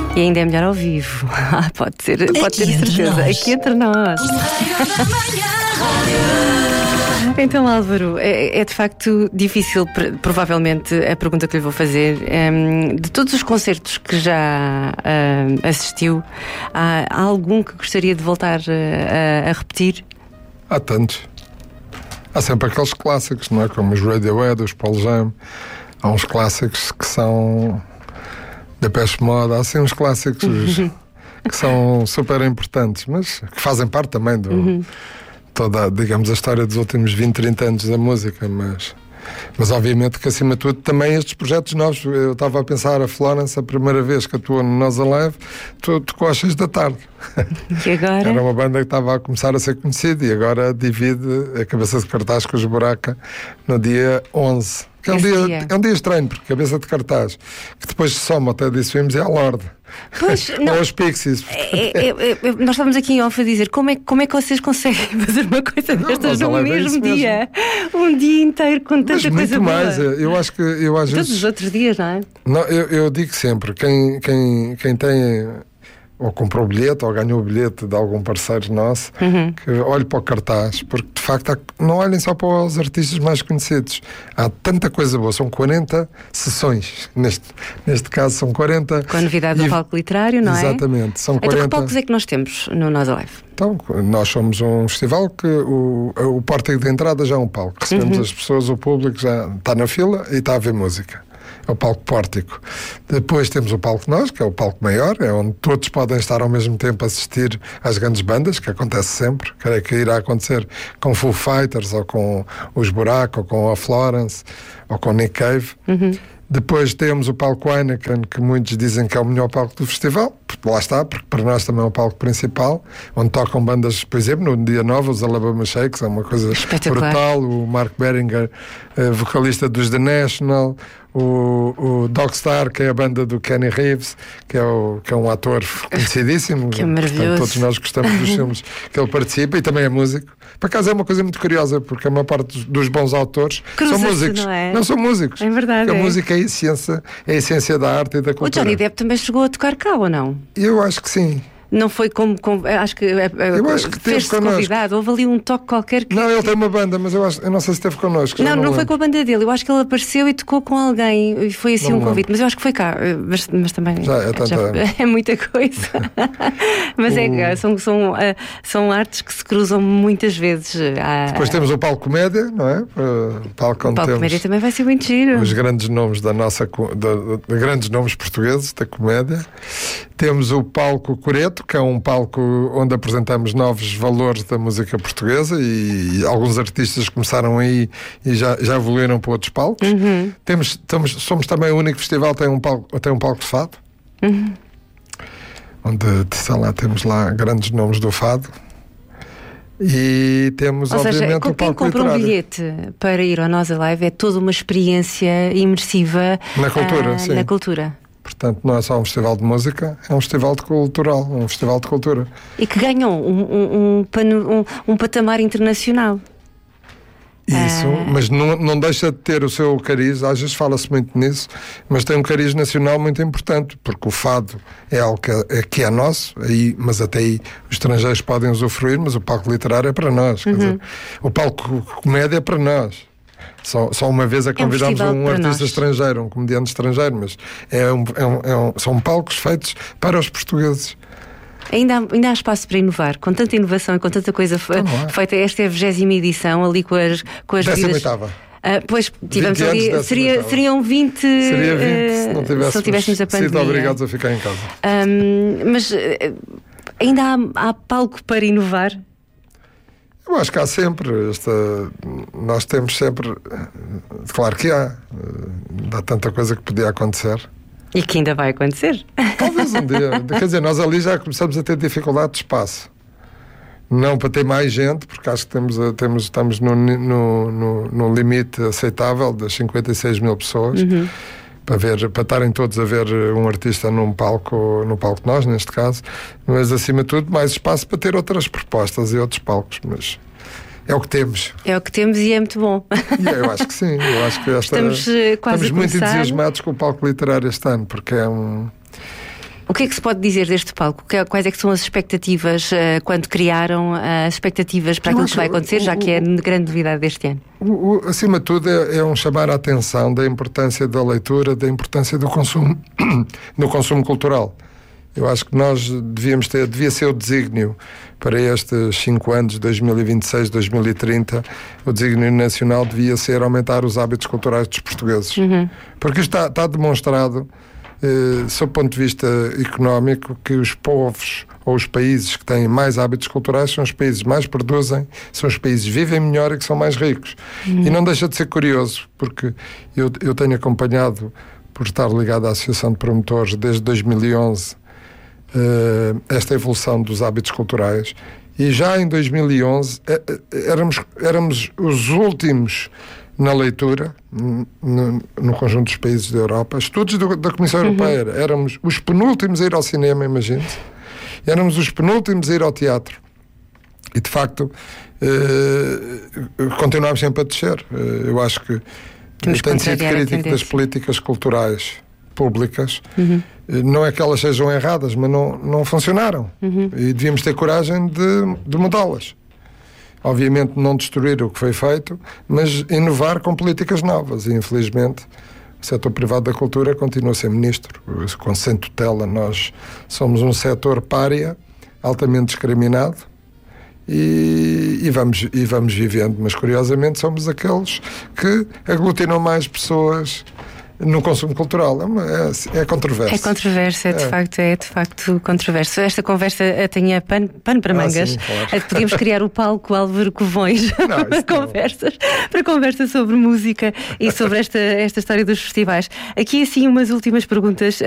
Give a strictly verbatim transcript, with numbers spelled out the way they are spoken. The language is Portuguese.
E ainda é melhor ao vivo. Ah, pode ser, pode ter certeza. Aqui entre nós. Então, Álvaro, é, é de facto difícil, provavelmente, a pergunta que lhe vou fazer. Um, de todos os concertos que já um, assistiu, há, há algum que gostaria de voltar a, a repetir? Há tantos. Há sempre aqueles clássicos, não é? Como os Radiohead, os Pearl Jam. Há uns clássicos que são Depeche Mode. Há assim uns clássicos que são super importantes, mas que fazem parte também do... Uhum. toda, digamos, a história dos últimos vinte, trinta anos da música, mas, mas obviamente que acima de tudo também estes projetos novos. Eu estava a pensar, a Florence, a primeira vez que atuou no Nós Alive, tocou às seis da tarde. E agora? Era uma banda que estava a começar a ser conhecida e agora divide a cabeça de cartaz com os Buraca no dia onze. Que é, um dia, dia. é um dia estranho, porque cabeça de cartaz, que depois se soma até disso vimos é a Lorde. Pois, não, ou os Pixies. É, é, é, nós estávamos aqui em off a dizer como é, como é que vocês conseguem fazer uma coisa destas no mesmo dia? Mesmo. Um dia inteiro com tanta Mas coisa muito boa. mais. Eu acho que eu às Todos vezes, os outros dias, não é? Não, eu, eu digo sempre, quem, quem, quem tem ou comprou o bilhete ou ganhou o bilhete de algum parceiro nosso, uhum. que olhe para o cartaz, porque de facto há, não olhem só para os artistas mais conhecidos, há tanta coisa boa, são quarenta sessões, neste, neste caso são quarenta. Com a novidade e, do palco literário, não é? Exatamente, são então, quarenta. Que palcos é que nós temos no Nós Alive? Então, nós somos um festival que o, o pórtico de entrada já é um palco, recebemos uhum. as pessoas, o público já está na fila e está a ver música. É o palco pórtico. Depois temos o palco Nós, que é o palco maior, é onde todos podem estar ao mesmo tempo a assistir às grandes bandas, que acontece sempre. Creio que irá acontecer com Foo Fighters, ou com os Buraco, ou com a Florence, ou com Nick Cave. Uhum. Depois temos o palco Heineken, que muitos dizem que é o melhor palco do festival. Lá está, porque para nós também é o palco principal, onde tocam bandas, por exemplo, no dia nove, os Alabama Shakes, é uma coisa brutal. O Mark Beringer, vocalista dos The National, o, o Dogstar, que é a banda do Kenny Reeves, que é, o, que é um ator conhecidíssimo. Que é maravilhoso. Todos nós gostamos dos filmes que ele participa, e também é músico. Por acaso é uma coisa muito curiosa, porque a maior parte dos bons autores Cruza-se, são músicos. Não, é? não são músicos. É verdade. Porque é. a música é a essência, é a essência da arte e da cultura. O Johnny Depp também chegou a tocar cá, ou não? Eu acho que sim. Não foi como, como acho que, eu acho que fez-se convidado, houve ali um toque qualquer que... Não, ele tem uma banda, mas eu, acho, eu não sei se esteve connosco. Não, não, não foi com a banda dele, eu acho que ele apareceu e tocou com alguém e foi assim não um convite, mas eu acho que foi cá, mas, mas também já é, já, é muita coisa. Mas o... é, são, são, são artes que se cruzam muitas vezes. Depois temos o palco Comédia, não é? O palco, o palco Comédia também vai ser muito giro. Os grandes nomes da nossa, de, de grandes nomes portugueses da comédia. Temos o palco Coreto, que é um palco onde apresentamos novos valores da música portuguesa, e, e alguns artistas começaram aí e já, já evoluíram para outros palcos. Uhum. Temos, temos, somos também o único festival que tem um palco, tem um palco de fado, uhum. onde sei lá, temos lá grandes nomes do fado. E temos, Ou obviamente, seja, o palco quem compra literário. Um bilhete para ir ao Nós Alive é toda uma experiência imersiva na cultura, uh, sim. na cultura. Portanto, não é só um festival de música, é um festival de cultural, um festival de cultura. E que ganhou um, um, um, um, um patamar internacional. Isso, ah. mas não, não deixa de ter o seu cariz, às vezes fala-se muito nisso, mas tem um cariz nacional muito importante, porque o fado é algo que é, que é nosso, aí, mas até aí os estrangeiros podem usufruir, mas o palco literário é para nós. Uhum. Quer dizer, o palco comédia é para nós. Só, só uma vez é que convidámos um, um artista nós. estrangeiro, um comediante estrangeiro, mas é um, é um, é um, são palcos feitos para os portugueses. Ainda há, ainda há espaço para inovar, com tanta inovação e com tanta coisa então, feita. Esta é a vigésima edição, ali com as, com as décima vidas... oitava. Uh, pois tivemos ali, seria, seriam vinte, seria vinte uh, se não tivéssemos, se não tivéssemos a pandemia. Sido obrigados a ficar em casa. Um, mas uh, ainda há, há palco para inovar? Eu acho que há sempre esta, nós temos sempre, claro que há, há tanta coisa que podia acontecer. E que ainda vai acontecer. Talvez um dia. Quer dizer, nós ali já começamos a ter dificuldade de espaço. Não para ter mais gente, porque acho que temos, temos, estamos no, no, no, no limite aceitável das cinquenta e seis mil pessoas. Uhum. Para, ver, para estarem todos a ver um artista num palco, no palco de Nós, neste caso, mas acima de tudo mais espaço para ter outras propostas e outros palcos, mas é o que temos. É o que temos e é muito bom. E eu acho que sim, eu acho que esta, estamos, uh, quase estamos muito começar. entusiasmados com o palco literário este ano, porque é um... O que é que se pode dizer deste palco? Quais é que são as expectativas, uh, quando criaram as expectativas para aquilo que vai acontecer, já que é a grande novidade deste ano? O, o, acima de tudo é, é um chamar a atenção da importância da leitura, da importância do consumo, do consumo cultural. Eu acho que nós devíamos ter, devia ser o desígnio para estes cinco anos, dois mil e vinte e seis, dois mil e trinta, o desígnio nacional devia ser aumentar os hábitos culturais dos portugueses. Uhum. Porque isto está, está demonstrado, eh, sob o ponto de vista económico, que os povos ou os países que têm mais hábitos culturais são os países que mais produzem, são os países que vivem melhor e que são mais ricos. Uhum. E não deixa de ser curioso, porque eu, eu tenho acompanhado, por estar ligado à Associação de Promotores desde dois mil e onze, Uh, esta evolução dos hábitos culturais, e já em dois mil e onze uh, éramos, éramos os últimos na leitura no, no conjunto dos países da Europa. Estudos do, da Comissão uhum. Europeia, éramos os penúltimos a ir ao cinema, imagine-se, éramos os penúltimos a ir ao teatro, e de facto uh, continuámos sempre a descer. Uh, eu acho que Temos tenho sido crítico das políticas culturais públicas. Uhum. Não é que elas sejam erradas, mas não, não funcionaram. Uhum. E devíamos ter coragem de, de mudá-las. Obviamente não destruir o que foi feito, mas inovar com políticas novas. E infelizmente o setor privado da cultura continua a ser ministro. Com sem tutela, nós somos um setor pária, altamente discriminado, e, e, vamos, e vamos vivendo. Mas curiosamente somos aqueles que aglutinam mais pessoas no consumo cultural. É, é controverso. É controverso, é de, é. Facto, é de facto controverso. Esta conversa tinha pano, pano para mangas. Ah, sim, claro. Podíamos criar o palco Álvaro Covões não, para, conversas, para conversas sobre música e sobre esta, esta história dos festivais. Aqui, assim, umas últimas perguntas.